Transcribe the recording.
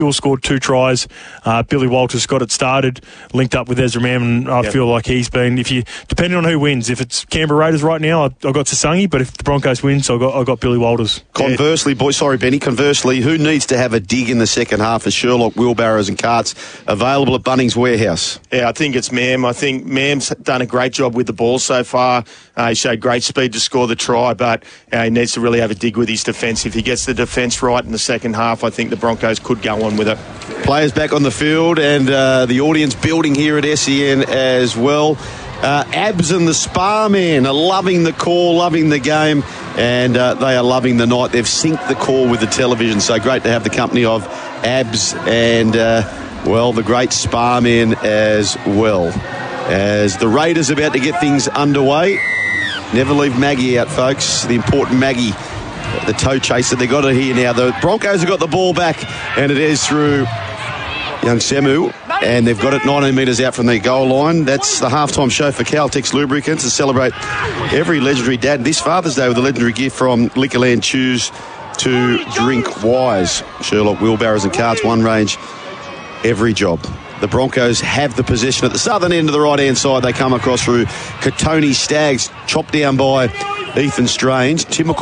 Bill scored 2 tries. Billy Walters got it started, linked up with Ezra Mam, and I feel like he's been, depending on who wins, if it's Canberra Raiders right now, I've got Sasangi, but if the Broncos wins, I've got Billy Walters. Conversely, Benny, who needs to have a dig in the second half is Sherlock, wheelbarrows and carts available at Bunnings Warehouse? Yeah, I think it's Mam. I think Mam's done a great job with the ball so far. He showed great speed to score the try, but he needs to really have a dig with his defence. If he gets the defence right in the second half, I think the Broncos could go on with it. Players back on the field and the audience building here at SEN as well. Abs and the Spa Man are loving the call, loving the game, and they are loving the night. They've synced the call with the television, so great to have the company of Abs and, the great Spa Man as well. As the Raiders are about to get things underway, never leave Maggie out, folks. The important Maggie, the toe chaser. They got it here now. The Broncos have got the ball back, and it is through young Semu, and they've got it 19 metres out from the goal line. That's the halftime show for Caltex Lubricants to celebrate every legendary dad this Father's Day with a legendary gift from Liquorland. Choose to drink wise. Sherlock, wheelbarrows and carts, one range, every job. The Broncos have the possession at the southern end of the right-hand side. They come across through Katoni Staggs, chopped down by Ethan Strange. Tim